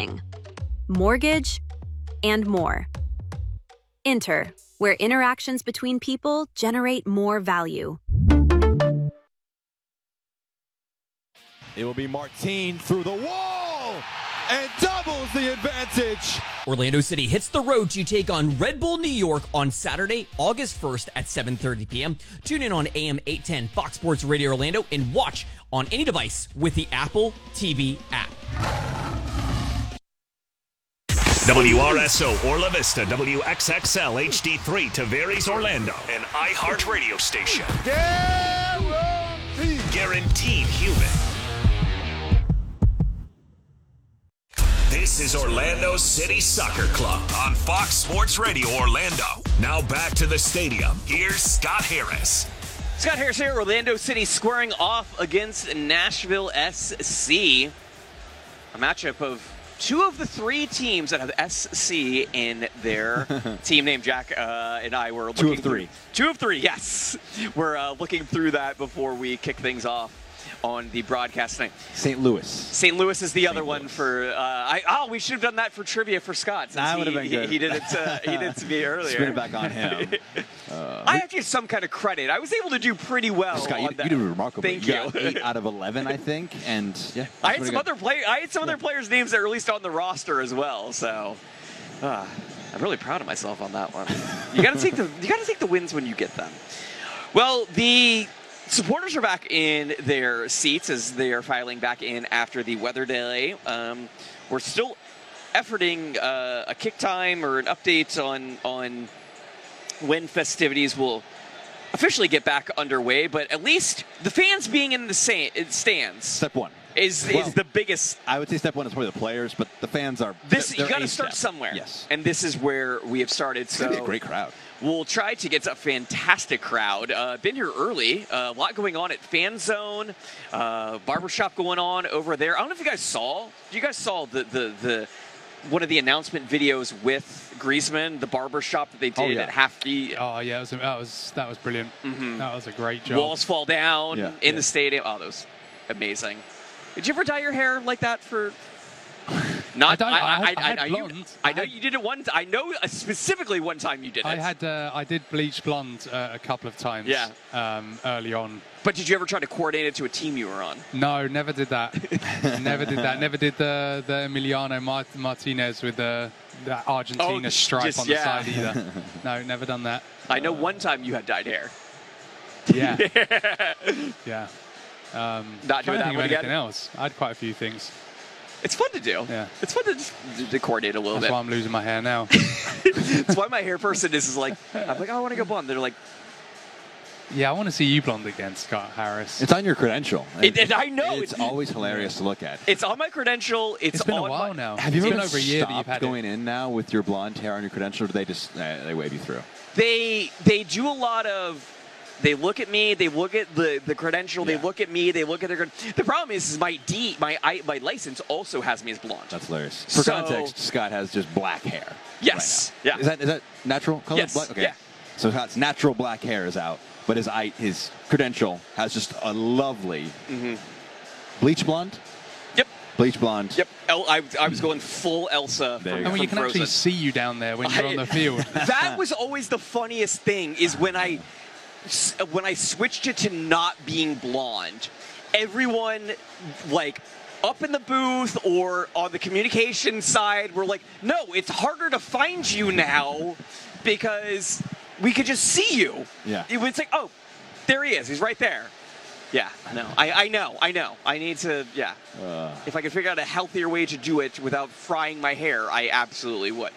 banking, mortgage, and more. Enter, where interactions between people generate more value. It will be Martin through the wall and doubles the advantage. Orlando City hits the road to take on Red Bull New York on Saturday, August 1st at 7:30 p.m. Tune in on AM 810 Fox Sports Radio Orlando and watch on any device with the Apple TV app. WRSO Orla Vista, WXXL HD3 Tavares Orlando, an iHeart radio station. Guaranteed human. This is Orlando City Soccer Club on Fox Sports Radio Orlando. Now back to the stadium. Here's Scott Harris. Scott Harris here, Orlando City squaring off against Nashville SC. A matchup of two of the three teams that have SC in their team name. Jack and I were looking through. Two of three, yes. We're looking through that before we kick things off on the broadcast tonight. St. Louis. St. Louis is the other one for. We should have done that for trivia for Scott. That would have been good. He did it. He did it to me earlier. Spin it back on him. I have to give some kind of credit. I was able to do pretty well. Scott, you did remarkably. Thank you. you. Got 8 out of 11, I think, and yeah. I had some other players' names that are at least on the roster as well. So I'm really proud of myself on that one. You got to take the wins when you get them. Well, the supporters are back in their seats as they are filing back in after the weather delay. We're still efforting a kick time or an update on when festivities will officially get back underway, but at least the fans being in the stands. Step one. Is the biggest. I would say step one is probably the players, but the fans are. You got to start somewhere. Yes. And this is where we have started. So it's a great crowd. We'll try to get a fantastic crowd. Been here early. A lot going on at Fan Zone. Barbershop going on over there. I don't know if you guys saw. You guys saw the one of the announcement videos with Griezmann, the barbershop that they did at half the. Oh yeah, that was brilliant. Mm-hmm. That was a great job. Walls fall down in the stadium. Oh, that was amazing. Did you ever dye your hair like that for? Not. I blonde. I know you did it once. I know specifically one time you did it. I did bleach blonde a couple of times. Yeah. Early on. But did you ever try to coordinate it to a team you were on? No, never did that. Never did that. Never did the Emiliano Martinez with the Argentina stripe on the side either. No, never done that. I know one time you had dyed hair. Yeah. Yeah. Not doing that one anything again? else. I had quite a few things. It's fun to do. Yeah. It's fun to just to coordinate a little That's bit. why I'm losing my hair now. That's why my hair person is like, I'm like, oh, I want to go blonde. They're like, yeah, I want to see you blonde again, Scott Harris. It's on your credential. I know. It's always hilarious to look at. It's on my credential. It's been a while now. Have you been ever over a year that you've had going in now with your blonde hair on your credential, or do they just they wave you through? They do a lot of. They look at me. They look at the credential. Yeah. They look at me. They look at their. The problem is my my license also has me as blonde. That's hilarious. For context, Scott has just black hair. Yes. Right now. Is that natural color? Yes. Black? Okay. Yeah. So Scott's natural black hair is out, but his credential has just a lovely bleach blonde. Yep. Bleach blonde. Yep. I was going full Elsa. And when you can actually see you down there when you're on the field. That was always the funniest thing is when I switched it to not being blonde, everyone like up in the booth or on the communication side were like, no, it's harder to find you now because we could just see you. Yeah. It's like, oh, there he is. He's right there. Yeah, no, I know. I need to, if I could figure out a healthier way to do it without frying my hair, I absolutely would.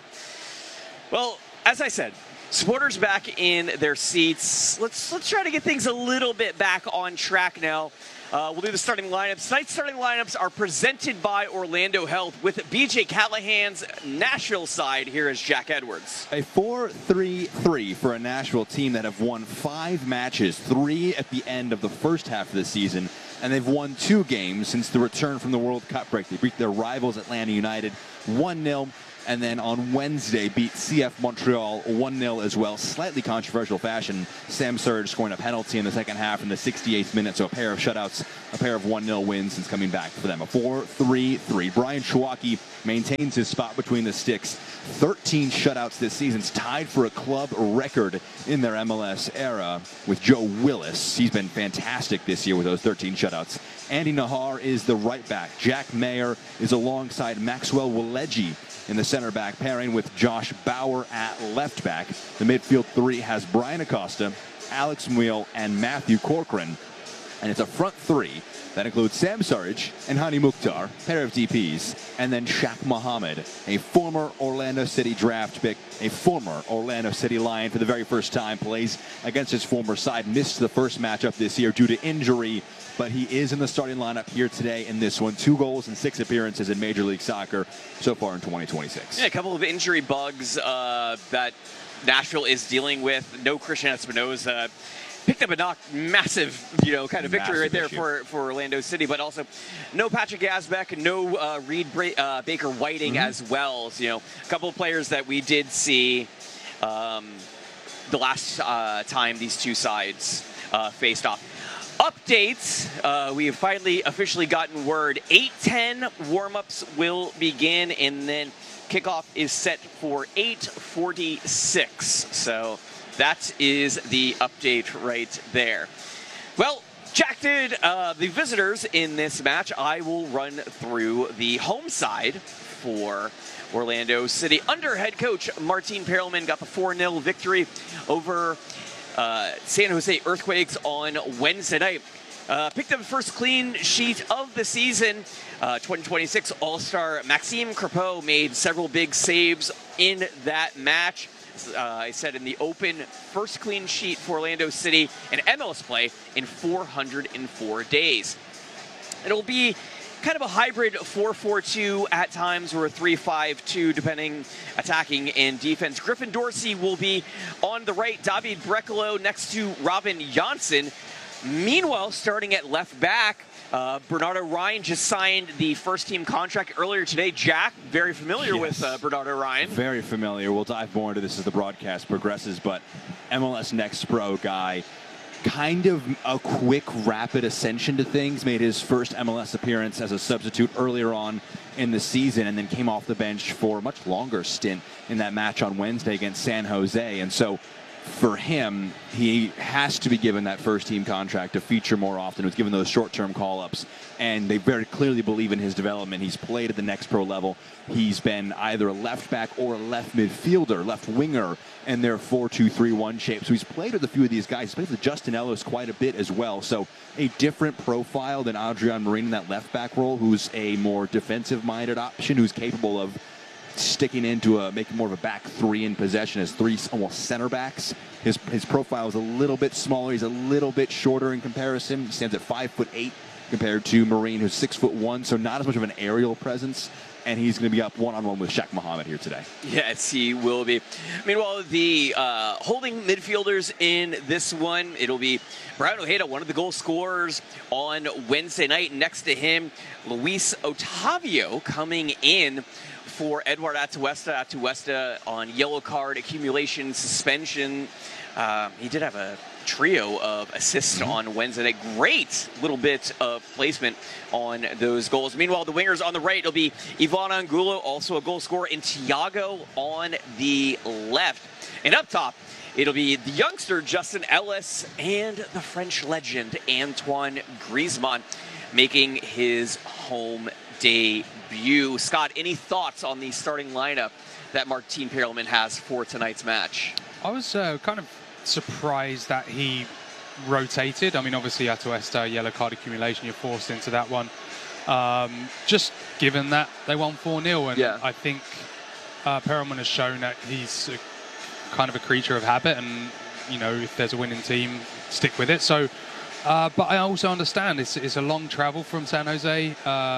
Well, as I said, supporters back in their seats. Let's try to get things a little bit back on track now. We'll do the starting lineups. Tonight's starting lineups are presented by Orlando Health with BJ Callahan's Nashville side. Here is Jack Edwards. A 4-3-3 for a Nashville team that have won 5 matches, 3 at the end of the first half of the season, and they've won 2 games since the return from the World Cup break. They beat their rivals Atlanta United 1-0. And then on Wednesday, beat CF Montreal 1-0 as well. Slightly controversial fashion. Sam Surge scoring a penalty in the second half in the 68th minute. So a pair of shutouts, a pair of 1-0 wins since coming back for them. A 4-3-3. Brian Chouaki maintains his spot between the sticks. 13 shutouts this season. It's tied for a club record in their MLS era with Joe Willis. He's been fantastic this year with those 13 shutouts. Andy Nahar is the right back. Jack Mayer is alongside Maxwell Waleji in the center back pairing with Josh Bauer at left back. The midfield three has Brian Acosta, Alex Muil, and Matthew Corcoran. And it's a front three that includes Sam Surridge and Hani Mukhtar, pair of DPs, and then Shaq Mohammed, a former Orlando City draft pick, a former Orlando City Lion for the very first time, plays against his former side, missed the first matchup this year due to injury, but he is in the starting lineup here today in this one. 2 goals and 6 appearances in Major League Soccer so far in 2026. Yeah, a couple of injury bugs that Nashville is dealing with. No Christian Espinoza. Picked up a massive, kind of victory right there for Orlando City, but also no Patrick Yazbek, no Reed Baker Whiting as well. So, a couple of players that we did see the last time these two sides faced off. Updates, we have finally officially gotten word. 8:10 warm-ups will begin, and then kickoff is set for 8:46. So that is the update right there. Well, Jack did the visitors in this match. I will run through the home side for Orlando City. Under head coach Martin Perelman got the 4-0 victory over San Jose Earthquakes on Wednesday night. Picked up the first clean sheet of the season. 2026 All-Star Maxime Crepeau made several big saves in that match. I said in the open, first clean sheet for Orlando City in MLS play in 404 days. It'll be kind of a hybrid 4-4-2 at times, or a 3-5-2, depending attacking and defense. Griffin Dorsey will be on the right, David Brecalo next to Robin Janssen. Meanwhile, starting at left back, Bernardo Ryan just signed the first-team contract earlier today. Jack, very familiar with Bernardo Ryan. Very familiar. We'll dive more into this as the broadcast progresses, but MLS Next Pro guy, kind of a quick, rapid ascension to things. Made his first MLS appearance as a substitute earlier on in the season, and then came off the bench for a much longer stint in that match on Wednesday against San Jose. And so for him, he has to be given that first-team contract to feature more often. He was given those short-term call-ups, and they very clearly believe in his development. He's played at the Next Pro level. He's been either a left back or a left midfielder, left winger, in their 4-2-3-1 shape. So he's played with a few of these guys. He's played with Justin Ellis quite a bit as well. So a different profile than Adrian Marin in that left back role, who's a more defensive-minded option, who's capable of sticking into making more of a back three in possession as three almost center backs. His profile is a little bit smaller. He's a little bit shorter in comparison. He stands at 5'8" compared to Marine, who's 6'1", so not as much of an aerial presence. And he's going to be up one-on-one with Shaq Mohammed here today. Yes, he will be. Meanwhile, the holding midfielders in this one, it'll be Brian Ojeda, one of the goal scorers on Wednesday night. Next to him, Luis Otavio coming in for Edward Atuesta. Atuesta on yellow card accumulation suspension. He did have a trio of assists on Wednesday night. Great little bit of placement on those goals. Meanwhile, the wingers on the right, it'll be Ivan Angulo, also a goal scorer, and Thiago on the left. And up top, it'll be the youngster Justin Ellis and the French legend Antoine Griezmann making his home debut. Scott, any thoughts on the starting lineup that Martin Perelman has for tonight's match? I was kind of surprised that he rotated. I mean, obviously Atuesta, yellow card accumulation, you're forced into that one. Just given that they won 4-0, and I think Perelman has shown that he's kind of a creature of habit, and if there's a winning team, stick with it. So, but I also understand it's a long travel from San Jose.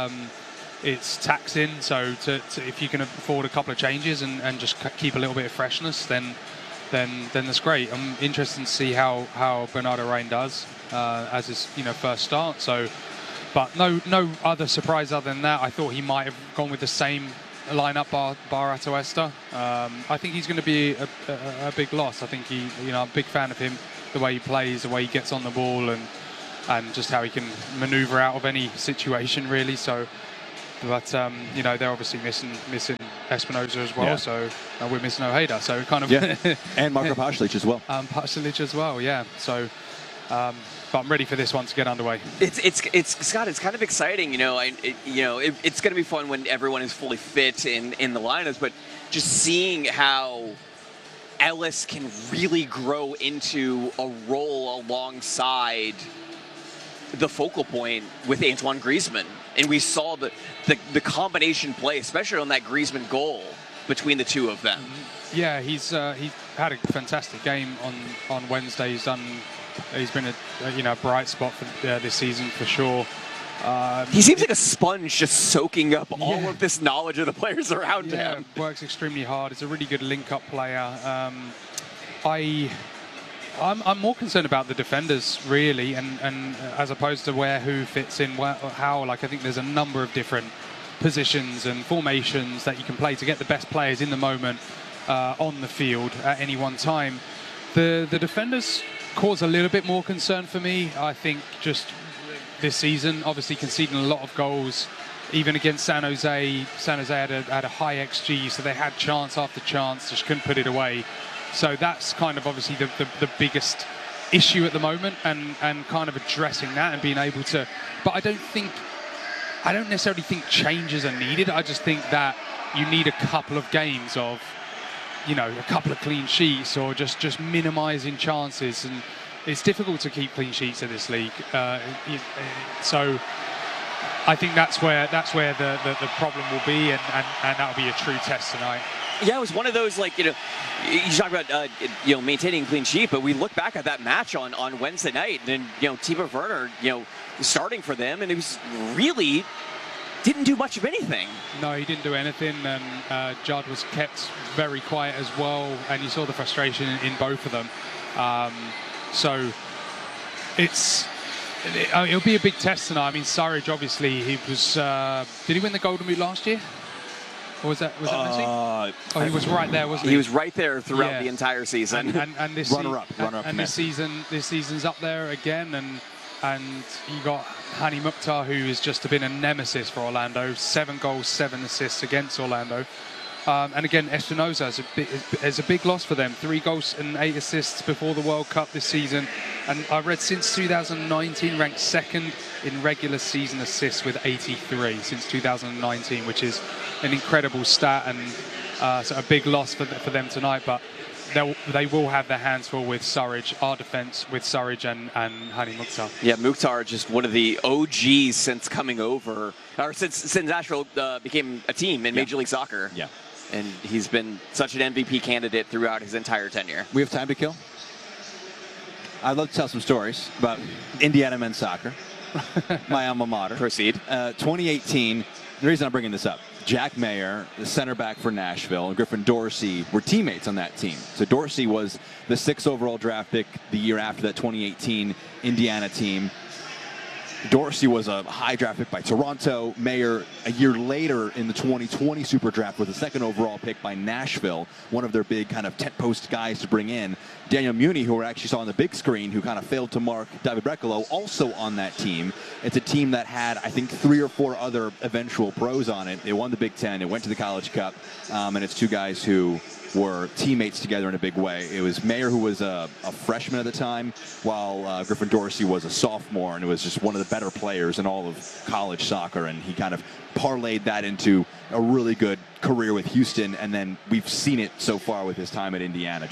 It's taxing, so if you can afford a couple of changes and just keep a little bit of freshness, then that's great. I'm interested to see how Bernardo Ryan does as his first start. So, but no other surprise other than that. I thought he might have gone with the same lineup bar Atuesta. I think he's going to be a big loss. I think I'm a big fan of him, the way he plays, the way he gets on the ball, and just how he can maneuver out of any situation, really. So, but they're obviously missing Espinoza as well. Yeah. So we're missing Ojeda. So kind of and Marko Pasalic as well. Pasalic as well. Yeah. So. But I'm ready for this one to get underway. It's Scott. It's kind of exciting, it's going to be fun when everyone is fully fit in the lineups. But just seeing how Ellis can really grow into a role alongside the focal point with Antoine Griezmann, and we saw the combination play, especially on that Griezmann goal between the two of them. Yeah, he had a fantastic game on Wednesday. He's been a bright spot for this season for sure. He seems like a sponge, just soaking up all of this knowledge of the players around him. Works extremely hard. He's a really good link-up player. I'm more concerned about the defenders, really, and as opposed to who fits in, how. Like, I think there's a number of different positions and formations that you can play to get the best players in the moment on the field at any one time. The defenders cause a little bit more concern for me. I think just this season, obviously conceding a lot of goals, even against San Jose. San Jose had a high XG, so they had chance after chance, just couldn't put it away. So that's kind of obviously the biggest issue at the moment, and kind of addressing that and being able to. But I don't necessarily think changes are needed. I just think that you need a couple of games of, a couple of clean sheets, or just minimising chances, and it's difficult to keep clean sheets in this league. So I think that's where the problem will be, and that'll be a true test tonight. Yeah, it was one of those, you talk about maintaining clean sheet, but we look back at that match on Wednesday night, and Timo Werner, starting for them, and it was really didn't do much of anything. No, he didn't do anything, and Judd was kept very quiet as well, and you saw the frustration in both of them. So it'll be a big test tonight. I mean, Surridge, obviously, he was. Did he win the Golden Boot last year? Or was that Messi? He was right there, wasn't he? He was right there throughout the entire season. And this runner-up. And this season's up there again, and you got Hani Mukhtar, who has just been a nemesis for Orlando. 7 goals, 7 assists against Orlando. And again, Espinoza is a big loss for them. 3 goals and 8 assists before the World Cup this season. And I read since 2019, ranked 2nd in regular season assists with 83 since 2019, which is an incredible stat, and so a big loss for them tonight. But they will have their hands full with Surridge, our defence with Surridge and Hani Mukhtar. Yeah, Mukhtar, just one of the OGs since coming over, or since Nashville became a team in Major League Soccer. Yeah. And he's been such an MVP candidate throughout his entire tenure. We have time to kill? I'd love to tell some stories about Indiana men's soccer, my alma mater. Proceed. 2018, the reason I'm bringing this up, Jack Mayer, the center back for Nashville, and Griffin Dorsey were teammates on that team. So Dorsey was the 6th overall draft pick the year after that 2018 Indiana team. Dorsey was a high draft pick by Toronto. Mayer, a year later in the 2020 Super Draft, was the 2nd overall pick by Nashville, one of their big kind of tent post guys to bring in. Daniel Muni, who we actually saw on the big screen, who kind of failed to mark David Brecalo, also on that team. It's a team that had, I think, 3 or 4 other eventual pros on it. They won the Big Ten. It went to the College Cup. And it's 2 guys who were teammates together in a big way. It was Mayer, who was a freshman at the time, while Griffin Dorsey was a sophomore, and it was just one of the better players in all of college soccer, and he kind of parlayed that into a really good career with Houston, and then we've seen it so far with his time at Indiana,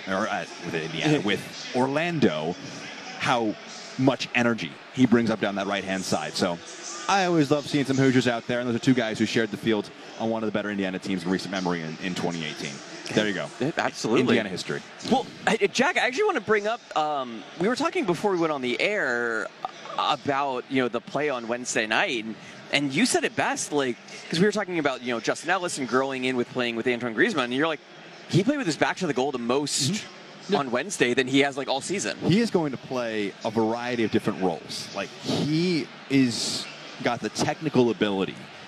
with Orlando, how much energy he brings up down that right-hand side. So I always love seeing some Hoosiers out there, and those are 2 guys who shared the field on one of the better Indiana teams in recent memory in 2018. There you go. Absolutely. Indiana history. Well, Jack, I actually want to bring up, we were talking before we went on the air about, the play on Wednesday night, and you said it best, because we were talking about, Justin Ellis and growing in with playing with Antoine Griezmann, and you're like, he played with his back to the goal the most on Wednesday than he has, all season. He is going to play a variety of different roles. He is got the technical ability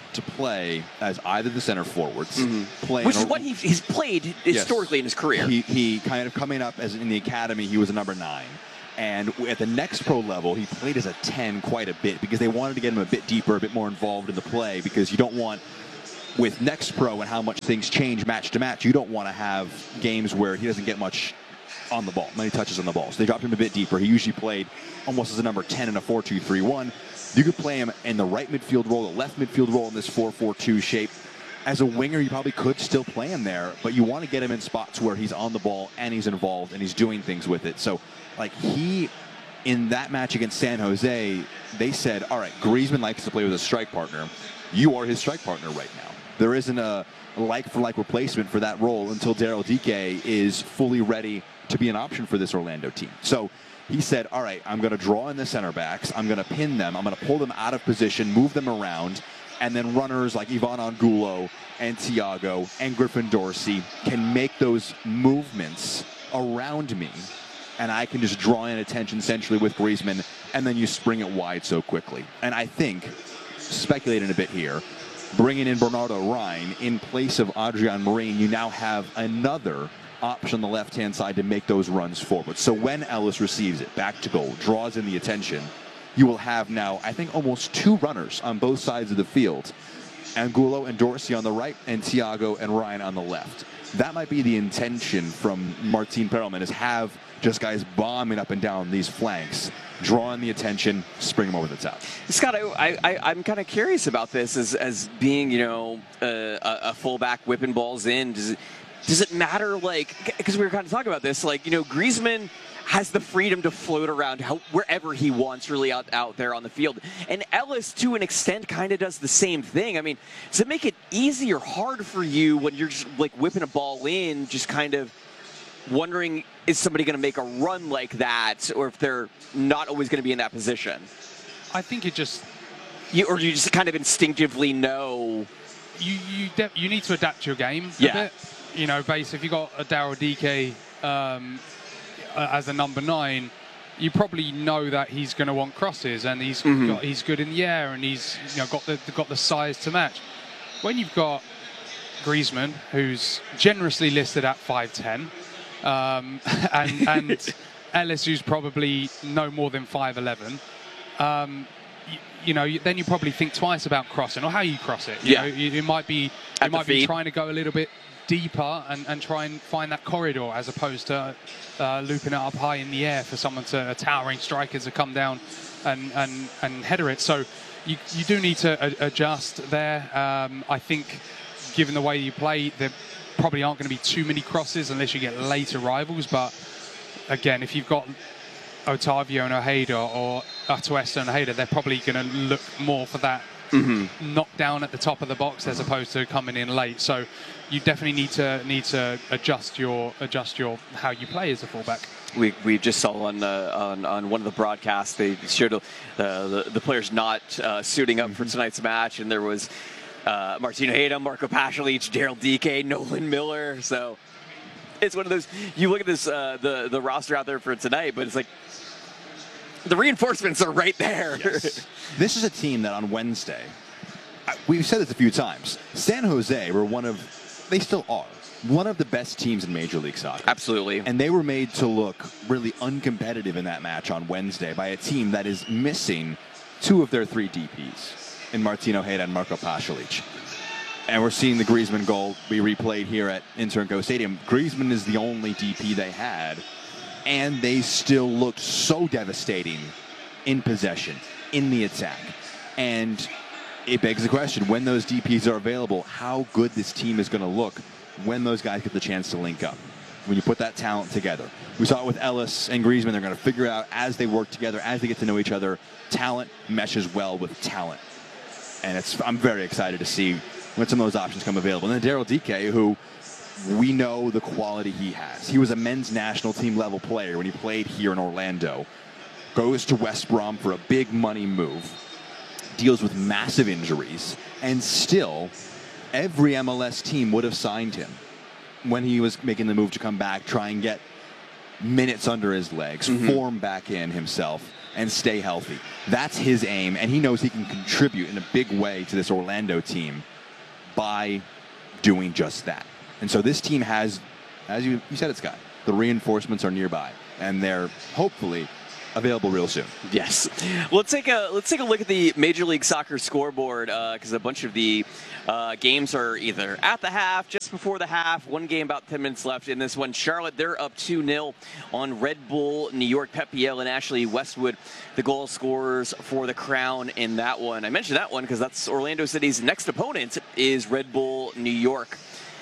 to play as either the center forwards, which is what he's played historically in his career. He kind of coming up as in the academy, he was a number 9. And at the next pro level, he played as a 10 quite a bit because they wanted to get him a bit deeper, a bit more involved in the play, because you don't want, with next pro and how much things change match to match, you don't want to have games where he doesn't get much on the ball, many touches on the ball. So they dropped him a bit deeper. He usually played almost as a number 10 in a 4-2-3-1. You could play him in the right midfield role, the left midfield role in this 4-4-2 shape. As a winger, you probably could still play him there, but you want to get him in spots where he's on the ball and he's involved and he's doing things with it. So, like, in that match against San Jose, they said, all right, Griezmann likes to play with a strike partner. You are his strike partner right now. There isn't a like-for-like replacement for that role until Daryl Dike is fully ready to be an option for this Orlando team. So he said, all right, I'm going to draw in the center backs. I'm going to pin them. I'm going to pull them out of position, move them around, and then runners like Ivan Angulo and Thiago and Griffin Dorsey can make those movements around me, and I can just draw in attention centrally with Griezmann, and then you spring it wide so quickly. And I think, speculating a bit here, bringing in Bernardo Rijn in place of Adrian Marine, you now have another option on the left-hand side to make those runs forward. So when Ellis receives it, back to goal, draws in the attention, you will have now, I think, almost 2 runners on both sides of the field. Angulo and Dorsey on the right, and Thiago and Rijn on the left. That might be the intention from Martin Perelman, is have just guys bombing up and down these flanks, drawing the attention, spring them over the top. Scott, I'm kind of curious about this as being, a fullback whipping balls in. Does it matter, like, because we were kind of talking about this, like, Griezmann has the freedom to float around wherever he wants, really out there on the field. And Ellis, to an extent, kind of does the same thing. I mean, does it make it easy or hard for you when you're just, like, whipping a ball in, just kind of wondering, is somebody going to make a run like that, or if they're not always going to be in that position? I think it just... you just kind of instinctively know... You need to adapt your game a bit. If you got a Daryl Dike as a number 9, you probably know that he's going to want crosses, and he's good in the air, and he's got the size to match. When you've got Griezmann, who's generously listed at 5'10", and Ellis, who's probably no more than 5'11", then you probably think twice about crossing or how you cross it. You might be trying to go a little bit deeper and try and find that corridor, as opposed to looping it up high in the air for someone a towering striker to come down and header it. So you do need to adjust there. I think, given the way you play, there probably aren't going to be too many crosses unless you get late arrivals. But again, if you've got Otavio and Ojeda or Atuesta and Ojeda, they're probably going to look more for that knockdown at the top of the box as opposed to coming in late. So you definitely need to adjust your how you play as a fullback. We just saw on one of the broadcasts, they showed the players not suiting up for tonight's match, and there was Martin Ojeda, Marco Pasalic, Daryl Dike, Nolan Miller. So it's one of those, you look at this the roster out there for tonight, but it's like the reinforcements are right there. Yes. This is a team that on Wednesday, we've said this a few times, San Jose were they still are one of the best teams in Major League Soccer. Absolutely. And they were made to look really uncompetitive in that match on Wednesday by a team that is missing 2 of their 3 DPs in Martin Ojeda and Marco Pasalic. And we're seeing the Griezmann goal be replayed here at Inter Stadium. Griezmann is the only DP they had, and they still looked so devastating in possession, in the attack. And it begs the question, when those DPs are available, how good this team is going to look when those guys get the chance to link up, when you put that talent together. We saw it with Ellis and Griezmann. They're going to figure it out as they work together, as they get to know each other. Talent meshes well with talent. And I'm very excited to see when some of those options come available. And then Daryl Dike, who we know the quality he has. He was a men's national team level player when he played here in Orlando. Goes to West Brom for a big money move. Deals with massive injuries. And still, every MLS team would have signed him when he was making the move to come back, try and get minutes under his legs, form back in himself. and stay healthy. That's his aim, and he knows he can contribute in a big way to this Orlando team by doing just that. And so this team has, as you said it, Scott, the reinforcements are nearby, and they're hopefully available real soon. Yes. Let's take a look at the Major League Soccer scoreboard, because a bunch of the games are either at the half, just before the half, one game about 10 minutes left in this one. Charlotte, they're up 2-0 on Red Bull New York. Pep Biel and Ashley Westwood, the goal scorers for the Crown in that one. I mentioned that one because that's Orlando City's next opponent is Red Bull New York.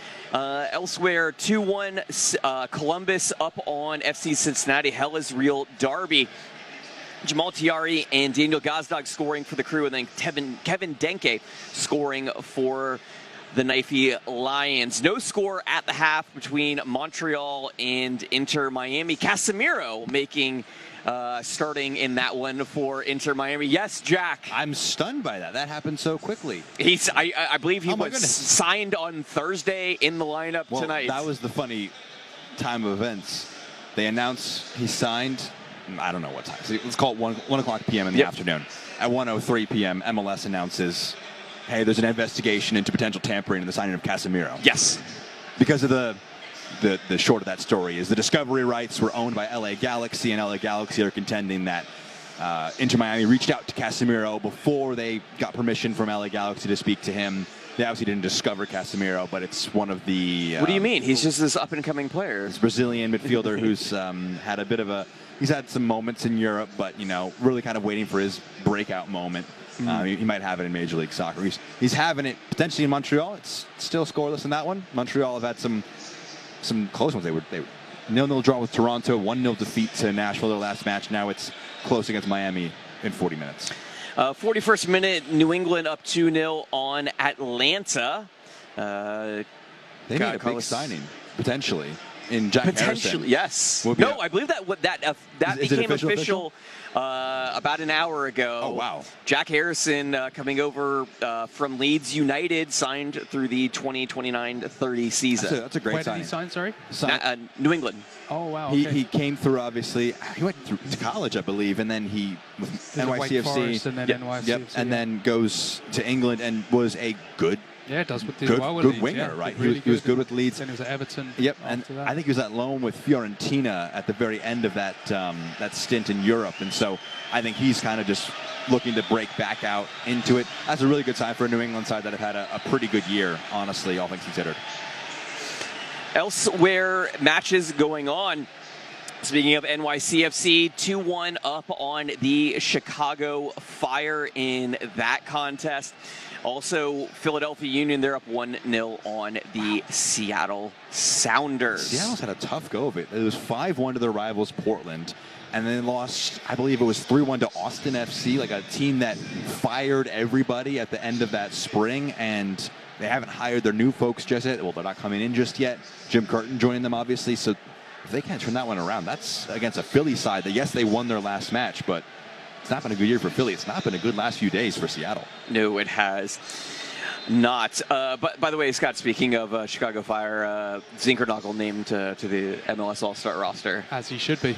Elsewhere, 2-1 Columbus up on FC Cincinnati. Hell is real derby. Jamal Tiari and Daniel Gazdag scoring for the Crew, and then Kevin Denke scoring for the Knifey Lions. No score at the half between Montreal and Inter Miami. Casemiro making starting in that one for Inter Miami. Yes, Jack. I'm stunned by that. That happened so quickly. I believe he was goodness. signed on Thursday in the lineup tonight. That was the funny time of events. They announced he signed, I don't know what time. So let's call it 1 o'clock p.m. in the afternoon. At 1:03 p.m., MLS announces, hey, there's an investigation into potential tampering in the signing of Casemiro. Yes. Because of the short of that story is the discovery rights were owned by LA Galaxy, and LA Galaxy are contending that Inter Miami reached out to Casemiro before they got permission from LA Galaxy to speak to him. They obviously didn't discover Casemiro, but it's one of the... what do you mean? He's just this up-and-coming player. This Brazilian midfielder who's had a bit of a... He's had some moments in Europe, but, really kind of waiting for his breakout moment. He might have it in Major League Soccer. He's having it potentially in Montreal. It's still scoreless in that one. Montreal have had some close ones. They were 0-0 draw with Toronto, 1-0 defeat to Nashville their last match. Now it's close against Miami in 40 minutes. 41st minute, New England up 2-0 on Atlanta. They made a big signing, potentially, in Jack Harrison. Yes. I believe that became official about an hour ago. Oh, wow. Jack Harrison coming over from Leeds United, signed through the 2029-30 season. That's a great Where signing. did he sign, sorry? New England. Oh, wow. He came through, obviously. He went through to college, I believe, and then he with NYCFC. And then NYCFC. And then goes to England and was a good good winger, right? He was good with Leeds. And he was at Everton. Yep, and I think he was at loan with Fiorentina at the very end of that stint in Europe, and so I think he's kind of just looking to break back out into it. That's a really good sign for a New England side that have had a pretty good year, honestly, all things considered. Elsewhere, matches going on. Speaking of NYCFC, 2-1 up on the Chicago Fire in that contest. Also, Philadelphia Union, they're up 1-0 on the Seattle Sounders. Seattle's had a tough go of it. It was 5-1 to their rivals, Portland, and then lost, I believe it was 3-1 to Austin FC, like a team that fired everybody at the end of that spring, and they haven't hired their new folks just yet. Well, they're not coming in just yet. Jim Curtin joining them, obviously, so if they can't turn that one around, that's against a Philly side that, yes, they won their last match, but it's not been a good year for Philly. It's not been a good last few days for Seattle. No, it has not. But by the way, Scott, speaking of Chicago Fire, Zinkernagel named to the MLS All-Star roster. As he should be.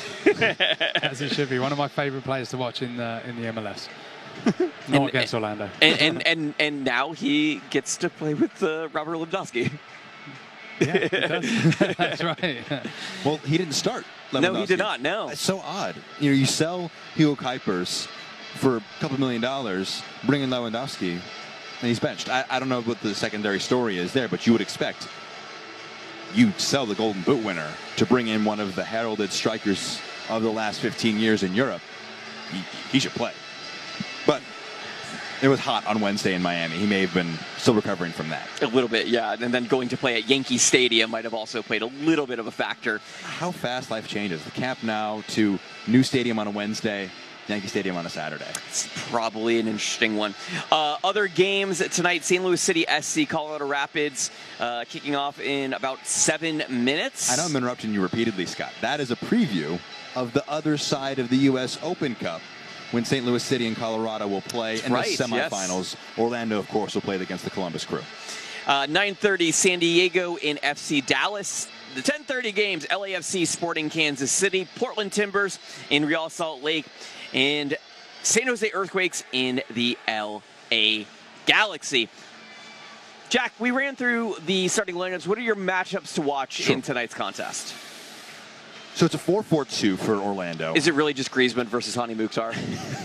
As he should be. One of my favorite players to watch in the MLS. Not against Orlando. And now he gets to play with Robert Lewandowski. Yeah, he does. That's right. Well, he didn't start. No, he did not. No. It's so odd. You sell Hugo Kuipers for a couple $1 million, bring in Lewandowski, and he's benched. I don't know what the secondary story is there, but you would expect you sell the Golden Boot winner to bring in one of the heralded strikers of the last 15 years in Europe. He should play. But it was hot on Wednesday in Miami. He may have been still recovering from that. A little bit, yeah. And then going to play at Yankee Stadium might have also played a little bit of a factor. How fast life changes. The Camp Nou to new stadium on a Wednesday, Yankee Stadium on a Saturday. It's probably an interesting one. Other games tonight, St. Louis City SC, Colorado Rapids, kicking off in about 7 minutes. I know I'm interrupting you repeatedly, Scott. That is a preview of the other side of the U.S. Open Cup, when St. Louis City and Colorado will play in the semifinals. Yes. Orlando, of course, will play against the Columbus Crew. 9:30, San Diego in FC Dallas. The 10:30 games, LAFC Sporting Kansas City, Portland Timbers in Real Salt Lake, and San Jose Earthquakes in the LA Galaxy. Jack, we ran through the starting lineups. What are your matchups to watch in tonight's contest? So it's a 4-4-2 for Orlando. Is it really just Griezmann versus Hani Mukhtar?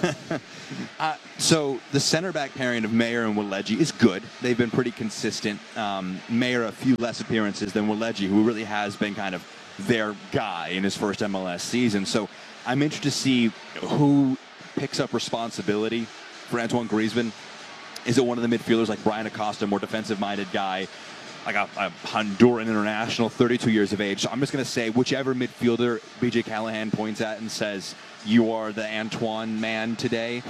So the center back pairing of Mayer and Waleji is good. They've been pretty consistent. Mayer a few less appearances than Waleji, who really has been kind of their guy in his first MLS season. So I'm interested to see who picks up responsibility for Antoine Griezmann. Is it one of the midfielders like Brian Acosta, more defensive-minded guy, like a Honduran international, 32 years of age? So I'm just going to say whichever midfielder BJ Callahan points at and says, you are the Antoine man today,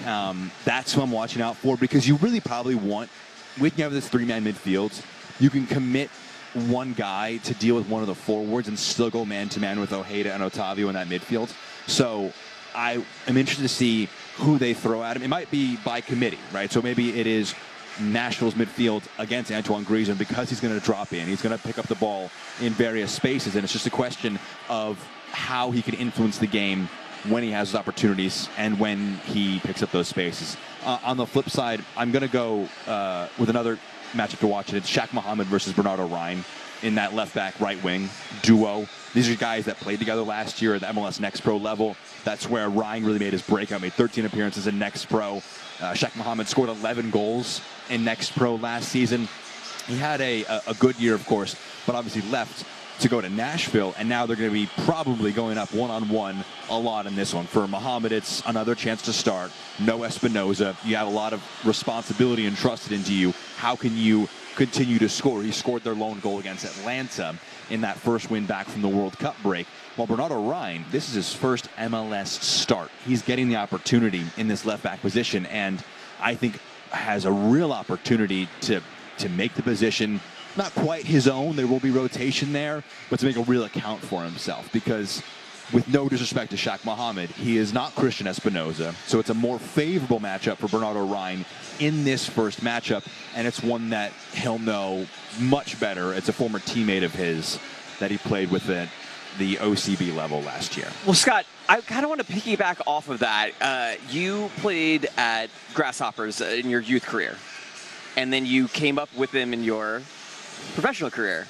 that's who I'm watching out for, because you really probably want, we can have this three-man midfield. You can commit one guy to deal with one of the forwards and still go man-to-man with Ojeda and Otavio in that midfield. So I am interested to see who they throw at him. It might be by committee, right? So maybe it is Nashville's midfield against Antoine Griezmann because he's going to drop in. He's going to pick up the ball in various spaces, and it's just a question of how he can influence the game when he has those opportunities and when he picks up those spaces. On the flip side, I'm going to go with another matchup to watch, and it's Shaq Mohammed versus Bernardo Ryan in that left-back, right-wing duo. These are guys that played together last year at the MLS Next Pro level. That's where Ryan really made his breakout, made 13 appearances in Next Pro. Shaq Mohammed scored 11 goals in Next Pro last season. He had a good year, of course, but obviously left to go to Nashville, and now they're going to be probably going up one-on-one a lot in this one. For Mohammed, it's another chance to start. No Espinoza. You have a lot of responsibility entrusted into you. How can you continue to score? He scored their lone goal against Atlanta in that first win back from the World Cup break. While Bernardo Ryan, this is his first MLS start. He's getting the opportunity in this left-back position, and I think has a real opportunity to make the position not quite his own. There will be rotation there, but to make a real account for himself, because with no disrespect to Shaq Mohammed, he is not Christian Espinoza, so it's a more favorable matchup for Bernardo Ryan in this first matchup, and it's one that he'll know much better. It's a former teammate of his that he played with at the OCB level last year. Well, Scott, I kind of want to piggyback off of that. You played at Grasshoppers in your youth career, and then you came up with them in your professional career.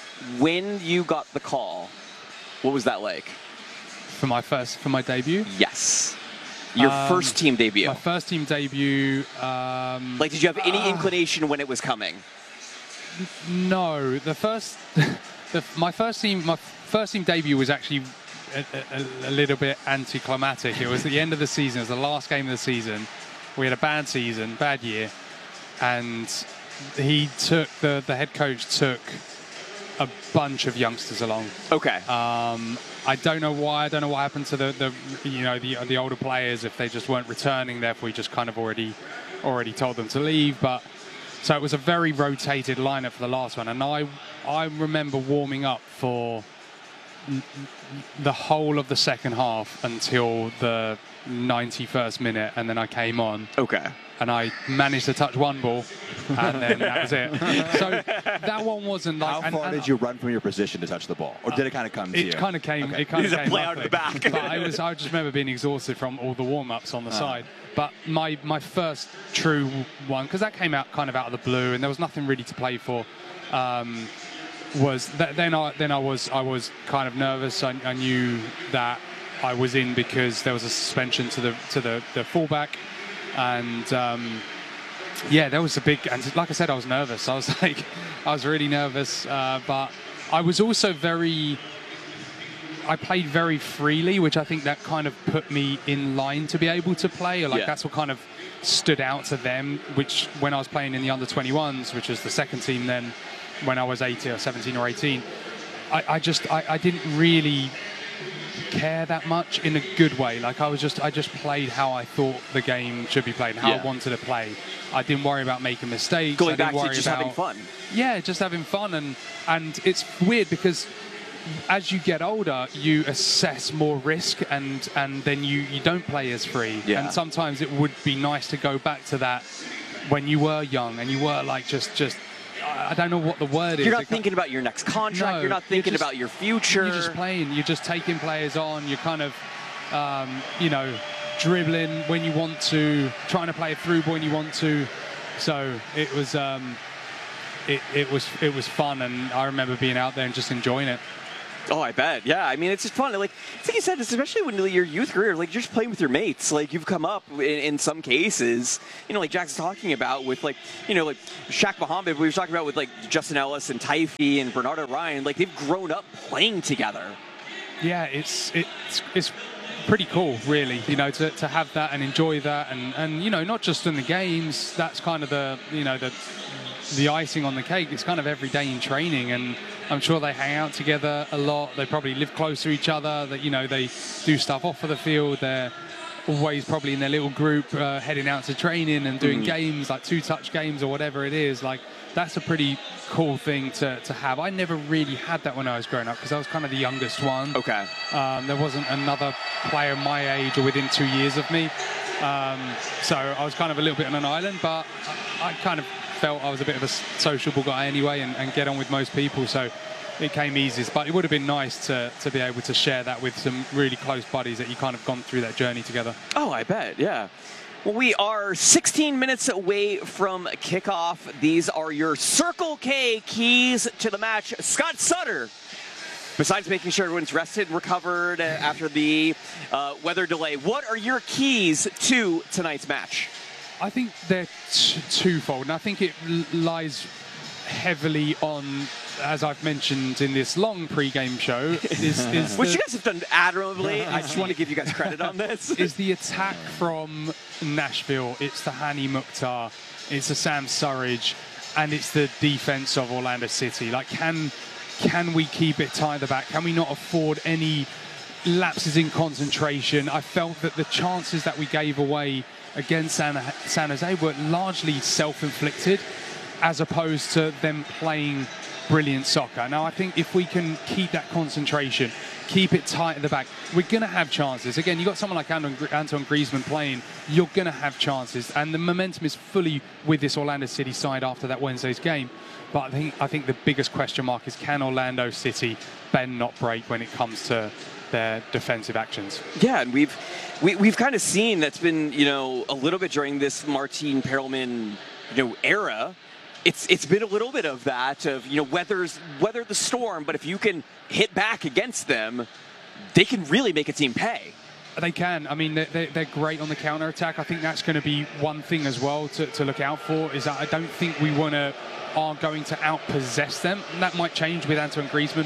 When you got the call, what was that like? For my debut? Yes. Your first team debut. My first team debut. Like, did you have any inclination when it was coming? No. My first team debut was actually a little bit anticlimactic. It was the end of the season. It was the last game of the season. We had a bad year, and the head coach took a bunch of youngsters along. Okay. I don't know why. I don't know what happened to the older players, if they just weren't returning. Therefore, we just kind of already told them to leave. But so it was a very rotated lineup for the last one, and I remember warming up for the whole of the second half until the 91st minute, and then I came on. Okay. And I managed to touch one ball, and then that was it. So that one wasn't like... How far did you run from your position to touch the ball? Or did it kind of come to you? It kind of came. Okay. It kind of came play out of the back. But I just remember being exhausted from all the warm-ups on the side. But my first true one, because that came out kind of out of the blue, and there was nothing really to play for, was that then I was kind of nervous. I knew that I was in because there was a suspension to the fullback. And there was a big, and like I said, I was nervous. I was really nervous, but I was also I played very freely, which I think that kind of put me in line to be able to play. That's what kind of stood out to them, which when I was playing in the under-21s, which was the second team then when I was 17 or 18, I didn't really care that much in a good way. I just played how I thought the game should be played, how I wanted to play. I didn't worry about making mistakes. Going back to just having fun. Yeah, just having fun, and it's weird because as you get older, you assess more risk, and then you don't play as free. Yeah. And sometimes it would be nice to go back to that when you were young and you were like just I don't know what the word is. You're not thinking about your next contract. No, you're not thinking about your future. You're just playing. You're just taking players on. You're kind of, dribbling when you want to, trying to play a through ball when you want to. So it was it was fun, and I remember being out there and just enjoying it. Oh, I bet. Yeah, I mean, it's just fun. Like you said, especially when your youth career, like you're just playing with your mates. Like you've come up in some cases, like Jack's talking about with like Shaq Muhammad. We were talking about with like Justin Ellis and Typhy and Bernardo Ryan. Like they've grown up playing together. Yeah, it's pretty cool, really. To have that and enjoy that, and not just in the games. That's kind of the icing on the cake. It's kind of every day in training, and I'm sure they hang out together a lot. They probably live close to each other. That they do stuff off of the field. They're always probably in their little group heading out to training and doing games like 2-touch games or whatever it is. Like that's a pretty cool thing to have. I never really had that when I was growing up because I was kind of the youngest one. Okay. There wasn't another player my age or within 2 years of me. So I was kind of a little bit on an island, but I kind of felt I was a bit of a sociable guy anyway and get on with most people, so it came easiest. But it would have been nice to be able to share that with some really close buddies that you kind of gone through that journey together. Oh, I bet, yeah. Well, we are 16 minutes away from kickoff. These are your Circle K keys to the match. Scott Sutter, besides making sure everyone's rested and recovered after the weather delay, what are your keys to tonight's match? I think they're twofold, and I think it lies heavily on, as I've mentioned in this long pre-game show, which you guys have done admirably. I just want to give you guys credit on this. Is the attack from Nashville. It's the Hani Mukhtar, it's the Sam Surridge, and it's the defense of Orlando City. Like, can we keep it tight at the back? Can we not afford any lapses in concentration? I felt that the chances that we gave away against San Jose were largely self-inflicted as opposed to them playing brilliant soccer. Now, I think if we can keep that concentration, keep it tight at the back, we're going to have chances. Again, you've got someone like Antoine Griezmann playing, you're going to have chances. And the momentum is fully with this Orlando City side after that Wednesday's game. But I think the biggest question mark is, can Orlando City bend not break when it comes to their defensive actions? Yeah, and we've kind of seen that's been a little bit during this Martin Perelman era. It's been a little bit of that of weather the storm, but if you can hit back against them, they can really make a team pay. They can. I mean, they're great on the counter attack. I think that's going to be one thing as well to look out for. Is that I don't think we are going to outpossess them. And that might change with Antoine Griezmann.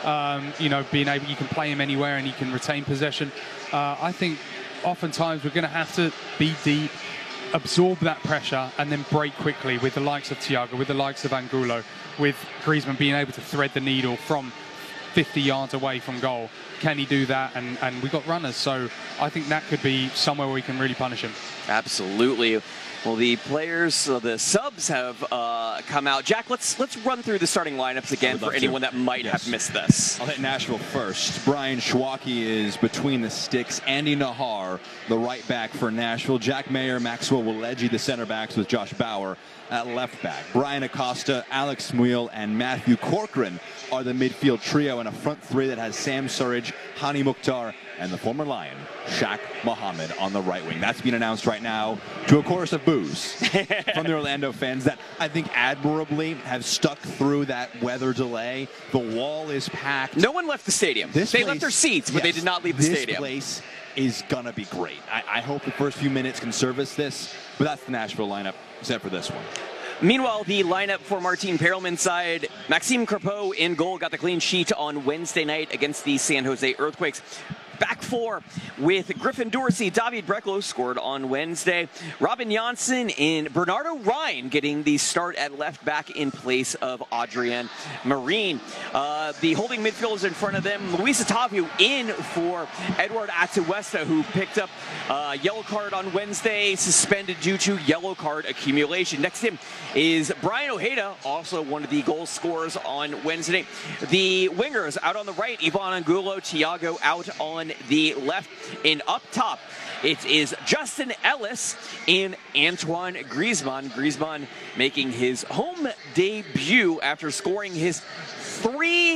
Being able, you can play him anywhere and he can retain possession. I think oftentimes we're going to have to be deep, absorb that pressure, and then break quickly with the likes of Thiago, with the likes of Angulo, with Griezmann being able to thread the needle from 50 yards away from goal. Can he do that? And we've got runners, so I think that could be somewhere where we can really punish him. Absolutely. Well, the players, the subs have come out. Jack, let's run through the starting lineups again for anyone that might have missed this. I'll hit Nashville first. Brian Schwacke is between the sticks. Andy Nahar, the right back for Nashville. Jack Mayer, Maxwell Willeji, the center backs with Josh Bauer at left back. Brian Acosta, Alex Muil, and Matthew Corcoran are the midfield trio, and a front three that has Sam Surridge, Hani Mukhtar, and the former Lion, Shaq Muhammad, on the right wing. That's being announced right now to a chorus of boos from the Orlando fans that I think admirably have stuck through that weather delay. The wall is packed. No one left the stadium. They left their seats, but they did not leave the stadium. This place is going to be great. I hope the first few minutes can service this, but that's the Nashville lineup, except for this one. Meanwhile, the lineup for Martin Perelman's side, Maxime Crepeau in goal, got the clean sheet on Wednesday night against the San Jose Earthquakes. Back four with Griffin Dorsey. David Breklo scored on Wednesday. Robin Janssen and Bernardo Ryan getting the start at left back in place of Adrian Marine. The holding midfielders in front of them, Luis Otavio in for Edward Atuesta, who picked up a yellow card on Wednesday, suspended due to yellow card accumulation. Next to him is Brian Ojeda, also one of the goal scorers on Wednesday. The wingers out on the right, Ivan Angulo, Thiago out on the left, and up top it is Justin Ellis and Antoine Griezmann. Griezmann making his home debut after scoring his 300th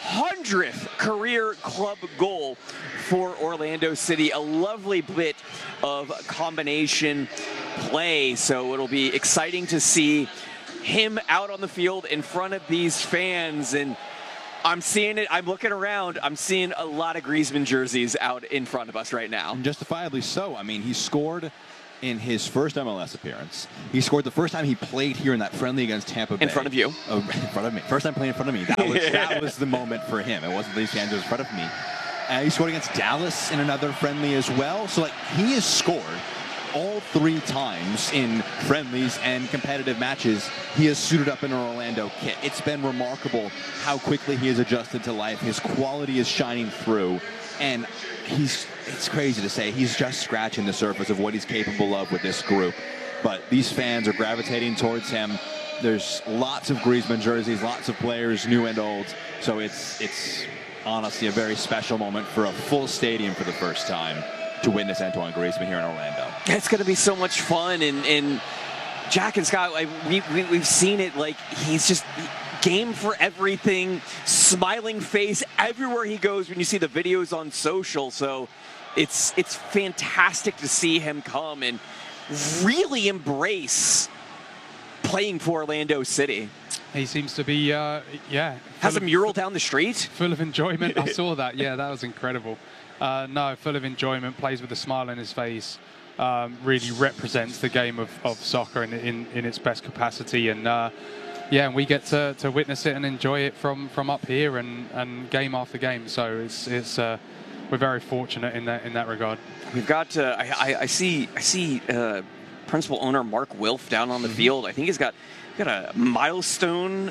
100th career club goal for Orlando City. A lovely bit of combination play, so it'll be exciting to see him out on the field in front of these fans. And I'm seeing it. I'm looking around. I'm seeing a lot of Griezmann jerseys out in front of us right now. And justifiably so. I mean, he scored in his first MLS appearance. He scored the first time he played here in that friendly against Tampa Bay. In front of you. Oh, in front of me. First time playing in front of me. That was the moment for him. It wasn't these hands, it was in front of me. He scored against Dallas in another friendly as well. So, like, he has scored all 3 times in friendlies and competitive matches. He has suited up in an Orlando kit. It's been remarkable how quickly he has adjusted to life. His quality is shining through. And it's crazy to say, he's just scratching the surface of what he's capable of with this group. But these fans are gravitating towards him. There's lots of Griezmann jerseys, lots of players, new and old. So it's honestly a very special moment for a full stadium for the first time to witness Antoine Griezmann here in Orlando. It's going to be so much fun. And Jack and Scott, we've seen it. Like, he's just game for everything, smiling face everywhere he goes when you see the videos on social. So it's fantastic to see him come and really embrace playing for Orlando City. He seems to be, has a mural down the street. Full of enjoyment. I saw that. Yeah, that was incredible. No, full of enjoyment, plays with a smile on his face, really represents the game of soccer in its best capacity. And and we get to witness it and enjoy it from up here and game after game. So it's we're very fortunate in that regard. We've got I see principal owner Mark Wilf down on the field. I think he's got a milestone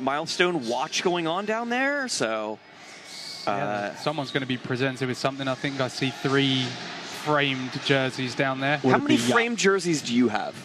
watch going on down there. So someone's going to be presented with something. I think I see 3 framed jerseys down there. How many framed jerseys do you have?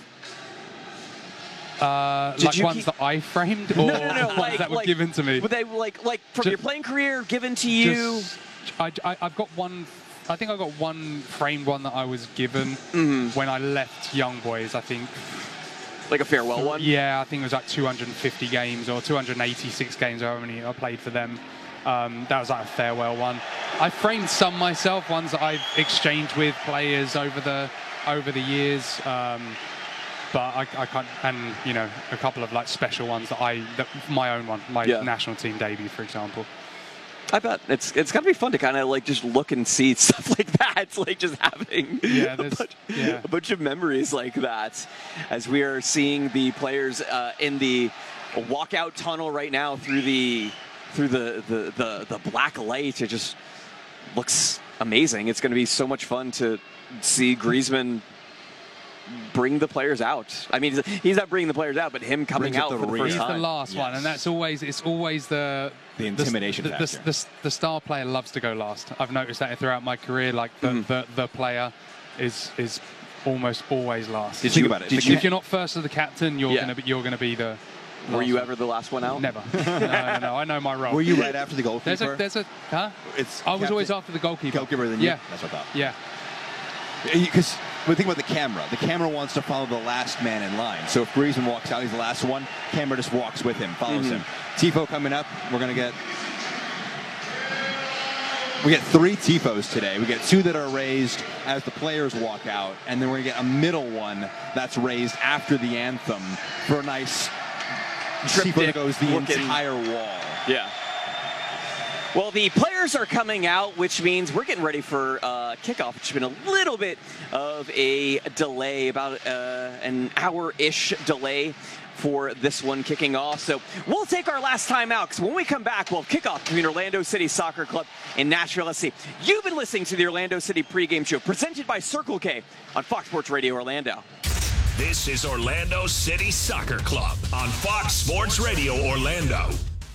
Like ones that I framed, or no, ones that were given to me? Were they like from your playing career, given to you? I've got one. I think I got one framed one that I was given when I left Young Boys. I think. Like a farewell one? Yeah, I think it was like 250 games or 286 games, however many I played for them. That was like a farewell one. I framed some myself, ones that I've exchanged with players over the years. But I can't, and a couple of like special ones that my own one, my national team debut, for example. I bet it's got to be fun to kind of like just look and see stuff like that. It's like just having a bunch of memories like that, as we are seeing the players in the walkout tunnel right now through the black light. It just looks amazing. It's going to be so much fun to see Griezmann bring the players out. I mean, he's not bringing the players out, but him coming out for the first time. He's the last one, and it's always the intimidation factor. The star player loves to go last. I've noticed that throughout my career. Like the player is almost always last. Think about it. If you're not first as the captain, you're gonna be the. Were you ever the last one out? Never. No. I know my role. Were you right after the goalkeeper? I was always after the goalkeeper. Goalkeeper than you? Yeah. That's what I thought. Yeah. Because when you think about the camera wants to follow the last man in line. So if Griezmann walks out, he's the last one. Camera just walks with him, follows him. Tifo coming up. We get 3 Tifos today. We get 2 that are raised as the players walk out, and then we're going to get a middle one that's raised after the anthem for a nice Tifo that goes the entire wall. Yeah. Well, the players are coming out, which means we're getting ready for kickoff. It's been a little bit of a delay, about an hour-ish delay for this one kicking off. So we'll take our last time out, because when we come back, we'll have kickoff between Orlando City Soccer Club and Nashville SC. You've been listening to the Orlando City pregame show, presented by Circle K on Fox Sports Radio Orlando. This is Orlando City Soccer Club on Fox Sports Radio Orlando.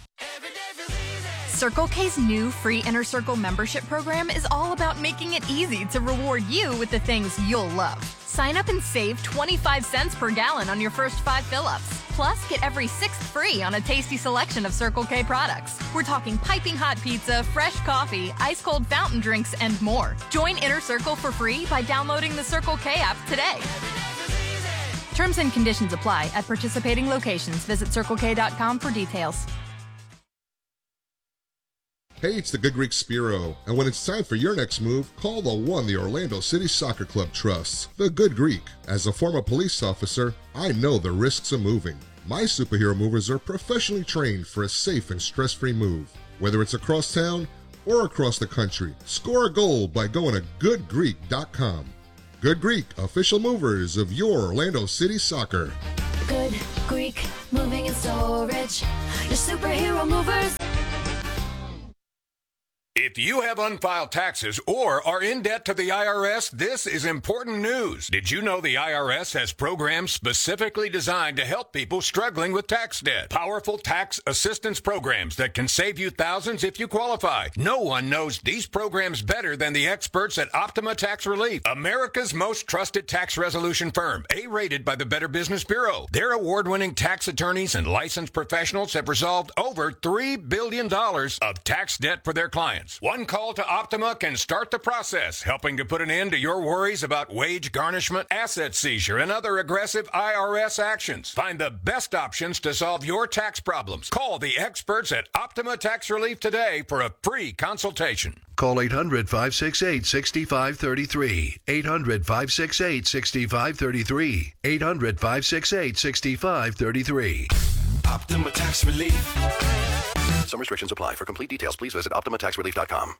Circle K's new free Inner Circle membership program is all about making it easy to reward you with the things you'll love. Sign up and save 25 cents per gallon on your first 5 fill-ups. Plus, get every 6th free on a tasty selection of Circle K products. We're talking piping hot pizza, fresh coffee, ice-cold fountain drinks, and more. Join Inner Circle for free by downloading the Circle K app today. Terms and conditions apply at participating locations. Visit CircleK.com for details. Hey, it's the Good Greek Spiro, and when it's time for your next move, call the one the Orlando City Soccer Club trusts, the Good Greek. As a former police officer, I know the risks of moving. My superhero movers are professionally trained for a safe and stress-free move. Whether it's across town or across the country, score a goal by going to goodgreek.com. Good Greek, official movers of your Orlando City Soccer. Good Greek Moving and Storage, your superhero movers. If you have unfiled taxes or are in debt to the IRS, this is important news. Did you know the IRS has programs specifically designed to help people struggling with tax debt? Powerful tax assistance programs that can save you thousands if you qualify. No one knows these programs better than the experts at Optima Tax Relief, America's most trusted tax resolution firm, A-rated by the Better Business Bureau. Their award-winning tax attorneys and licensed professionals have resolved over $3 billion of tax debt for their clients. One call to Optima can start the process, helping to put an end to your worries about wage garnishment, asset seizure, and other aggressive IRS actions. Find the best options to solve your tax problems. Call the experts at Optima Tax Relief today for a free consultation. Call 800-568-6533. 800-568-6533. 800-568-6533. Optima Tax Relief. Some restrictions apply. For complete details, please visit OptimaTaxRelief.com.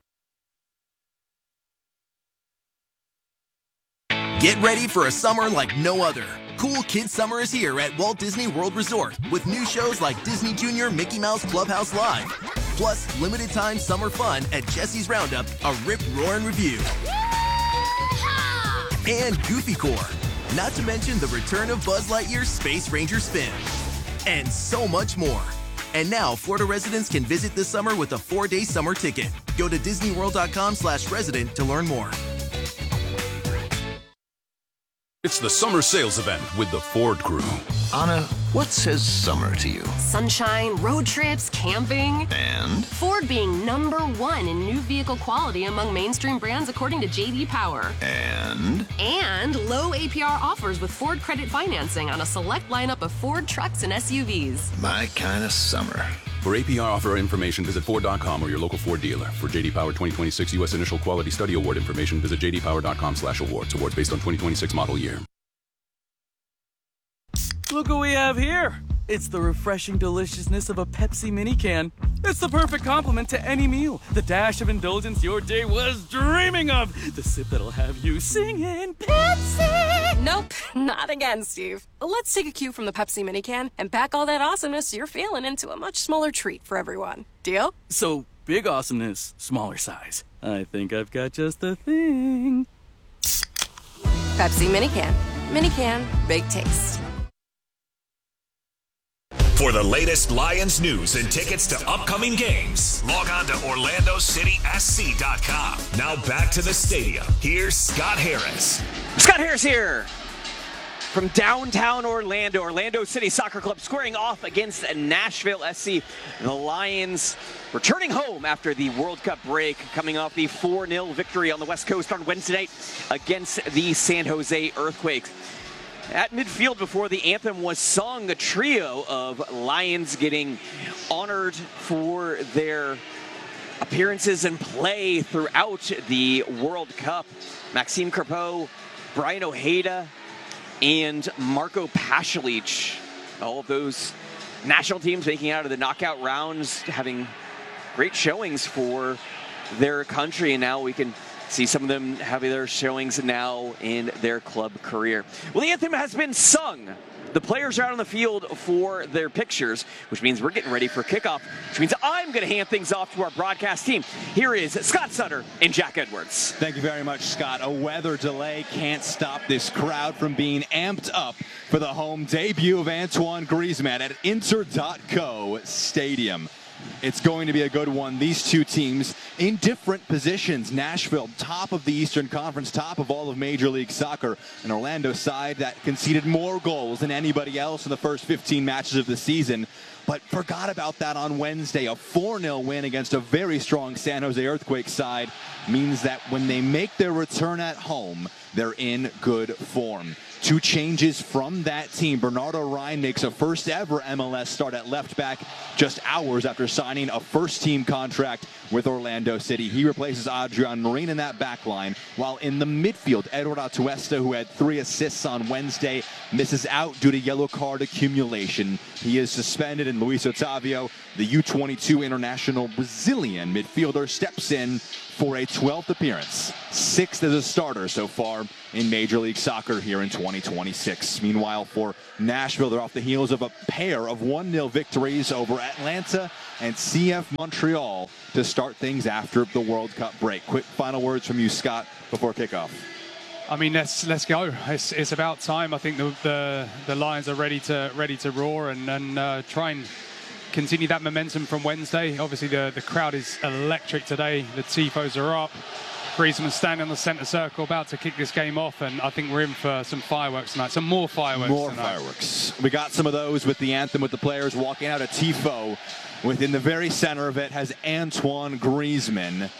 Get ready for a summer like no other. Cool Kids Summer is here at Walt Disney World Resort with new shows like Disney Junior Mickey Mouse Clubhouse Live. Plus, limited time summer fun at Jesse's Roundup, a Rip, Roar, and Review. And Goofy Corps. Not to mention the return of Buzz Lightyear's Space Ranger Spin. And so much more. And now, Florida residents can visit this summer with a 4-day summer ticket. Go to DisneyWorld.com/resident to learn more. It's the summer sales event with the Ford Crew. Anna, what says summer to you? Sunshine, road trips, camping. And? Ford being #1 in new vehicle quality among mainstream brands according to J.D. Power. And? And low APR offers with Ford Credit Financing on a select lineup of Ford trucks and SUVs. My kind of summer. For APR offer information, visit Ford.com or your local Ford dealer. For J.D. Power 2026 U.S. Initial Quality Study Award information, visit jdpower.com/awards. Awards based on 2026 model year. Look what we have here. It's the refreshing deliciousness of a Pepsi mini can. It's the perfect complement to any meal. The dash of indulgence your day was dreaming of. The sip that'll have you singing Pepsi. Nope, not again, Steve. Let's take a cue from the Pepsi mini can and pack all that awesomeness you're feeling into a much smaller treat for everyone. Deal? So, big awesomeness, smaller size. I think I've got just the thing. Pepsi mini can. Mini can, big taste. For the latest Lions news and tickets to upcoming games, log on to OrlandoCitySC.com. Now back to the stadium. Here's Scott Harris. Scott Harris here from downtown Orlando. Orlando City Soccer Club squaring off against Nashville SC. The Lions returning home after the World Cup break, coming off the 4-0 victory on the West Coast on Wednesday night against the San Jose Earthquakes. At midfield before the anthem was sung, a trio of Lions getting honored for their appearances and play throughout the World Cup. Maxime Crepeau, Brian Ojeda, and Marco Pasalic. All of those national teams making out of the knockout rounds, having great showings for their country, and now we can see some of them having their showings now in their club career. Well, the anthem has been sung. The players are out on the field for their pictures, which means we're getting ready for kickoff, which means I'm going to hand things off to our broadcast team. Here is Scott Sutter and Jack Edwards. Thank you very much, Scott. A weather delay can't stop this crowd from being amped up for the home debut of Antoine Griezmann at Inter.co Stadium. It's going to be a good one. These two teams in different positions. Nashville, top of the Eastern Conference, top of all of Major League Soccer. An Orlando side that conceded more goals than anybody else in the first 15 matches of the season. but forgot about that on Wednesday. A 4-0 win against a very strong San Jose Earthquake side means that when they make their return at home, they're in good form. 2 changes from that team. Bernardo Ryan makes a first ever MLS start at left back just hours after signing a first-team contract with Orlando City. He replaces Adrian Marine in that back line, while in the midfield, Edward Atuesta, who had 3 assists on Wednesday, misses out due to yellow card accumulation. He is suspended, and Luis Otavio, the U22 international Brazilian midfielder, steps in for a 12th appearance, 6th as a starter so far in Major League Soccer here in 2026. Meanwhile, for Nashville, they're off the heels of a pair of 1-0 victories over Atlanta and CF Montreal to start things after the World Cup break. Quick final words from you, Scott, before kickoff. I mean, let's go. It's about time. I think the Lions are ready to roar and try and continue that momentum from Wednesday. Obviously, the crowd is electric today. The Tifos are up. Griezmann standing on the centre circle, about to kick this game off, and I think we're in for some fireworks tonight. Some more fireworks tonight. Fireworks. We got some of those with the anthem, with the players walking out. A Tifo within the very center of it has Antoine Griezmann.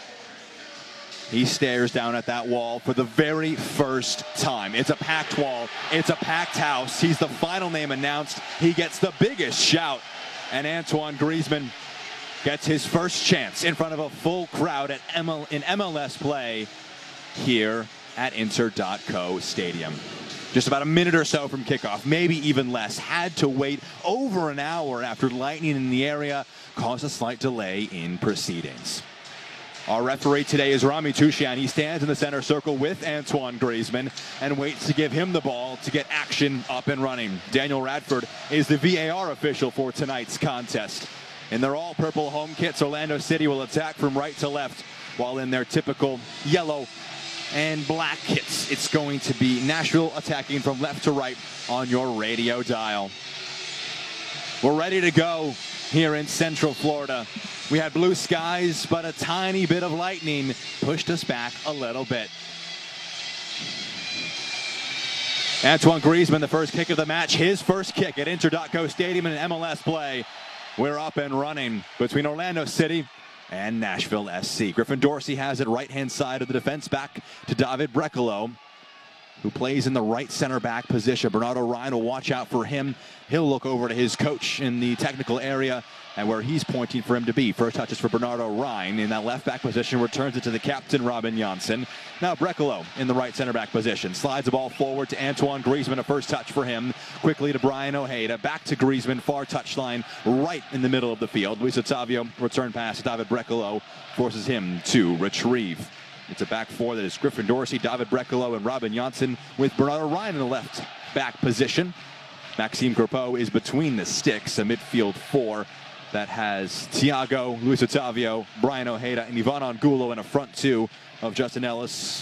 He stares down at that wall for the very first time. It's a packed wall. It's a packed house. He's the final name announced. He gets the biggest shout. And Antoine Griezmann gets his first chance in front of a full crowd in MLS play here at Inter.co Stadium. Just about a minute or so from kickoff, maybe even less. Had to wait over an hour after lightning in the area caused a slight delay in proceedings. Our referee today is Rami Tushian. He stands in the center circle with Antoine Griezmann and waits to give him the ball to get action up and running. Daniel Radford is the VAR official for tonight's contest. In their all-purple home kits, Orlando City will attack from right to left, while in their typical yellow and black kits, it's going to be Nashville attacking from left to right on your radio dial. We're ready to go here in Central Florida. We had blue skies, but a tiny bit of lightning pushed us back a little bit. Antoine Griezmann, the first kick of the match, his first kick at Inter.co Stadium in an MLS play. We're up and running between Orlando City and Nashville SC. Griffin Dorsey has it right-hand side of the defense, back to David Brecalo, who plays in the right center back position. Bernardo Ryan will watch out for him. He'll look over to his coach in the technical area and where he's pointing for him to be. First touch is for Bernardo Ryan in that left back position, returns it to the captain, Robin Janssen. Now Brecalo in the right center back position. Slides the ball forward to Antoine Griezmann, a first touch for him. Quickly to Brian Ojeda, back to Griezmann, far touchline, right in the middle of the field. Luis Otavio, return pass to David Brecalo, forces him to retrieve. It's a back four that is Griffin Dorsey, David Brecalo, and Robin Janssen, with Bernardo Ryan in the left back position. Maxime Crepeau is between the sticks, a midfield four that has Thiago, Luis Otavio, Brian Ojeda, and Ivan Angulo, in a front two of Justin Ellis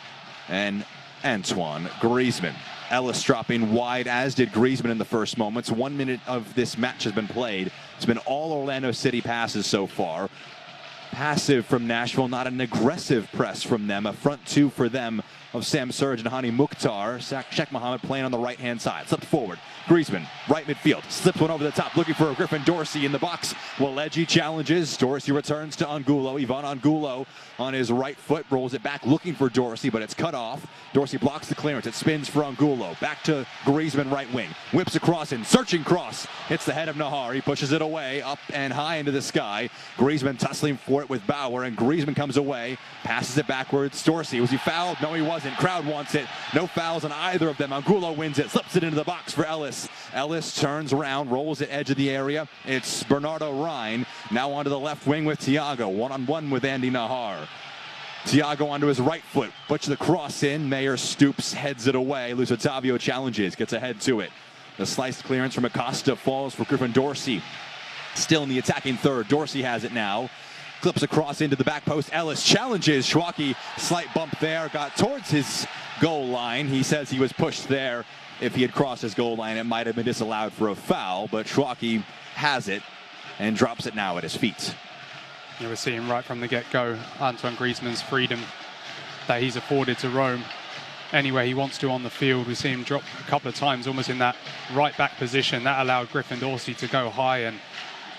and Antoine Griezmann. Ellis dropping wide, as did Griezmann in the first moments. 1 minute of this match has been played. It's been all Orlando City passes so far. Passive from Nashville, not an aggressive press from them. A front two for them of Sam Surge and Hani Mukhtar. Sheikh Mohammed playing on the right-hand side. Slipped forward. Griezmann, right midfield. Slips one over the top, looking for Griffin Dorsey in the box. Waleji challenges. Dorsey returns to Angulo. Ivan Angulo on his right foot, rolls it back, looking for Dorsey, but it's cut off. Dorsey blocks the clearance. It spins for Angulo. Back to Griezmann, right wing. Whips across in, searching cross. Hits the head of Nahar. He pushes it away, up and high into the sky. Griezmann tussling for it with Bauer, and Griezmann comes away. Passes it backwards. Dorsey, was he fouled? No, he wasn't. Crowd wants it. No fouls on either of them. Angulo wins it, slips it into the box for Ellis. Ellis turns around, rolls it edge of the area. It's Bernardo Ryan. Now onto the left wing with Thiago. One-on-one with Andy Nahar. Thiago onto his right foot. Puts the cross in. Mayer stoops, heads it away. Luis Otavio challenges, gets ahead to it. The sliced clearance from Acosta falls for Griffin Dorsey. Still in the attacking third. Dorsey has it now. Clips across into the back post. Ellis challenges. Schwacke, slight bump there. Got towards his goal line. He says he was pushed there. If he had crossed his goal line, it might have been disallowed for a foul, but Schwacke has it and drops it now at his feet. You were seeing right from the get-go Antoine Griezmann's freedom that he's afforded to roam anywhere he wants to on the field. We see him drop a couple of times almost in that right back position. That allowed Griffin Dorsey to go high and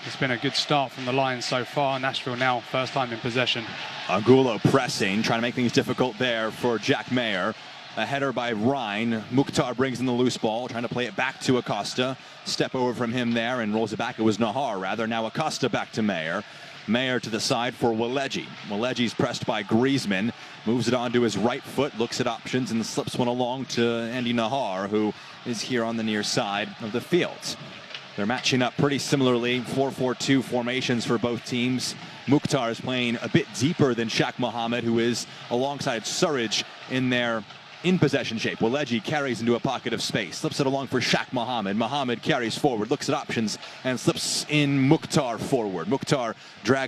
It's been a good start from the Lions so far. Nashville now first time in possession. Angulo pressing, trying to make things difficult there for Jack Mayer. A header by Ryan. Mukhtar brings in the loose ball, trying to play it back to Acosta. Step over from him there and rolls it back. It was Nahar, rather. Now Acosta back to Mayer. Mayer to the side for Waleji. Waleji's pressed by Griezmann. Moves it onto his right foot, looks at options, and slips one along to Andy Nahar, who is here on the near side of the field. They're matching up pretty similarly. 4-4-2 formations for both teams. Mukhtar is playing a bit deeper than Shaq Mohammed, who is alongside Surridge in their in-possession shape. Waleji carries into a pocket of space, slips it along for Shaq Mohammed. Mohammed carries forward, looks at options, and slips in Mukhtar forward. Mukhtar drags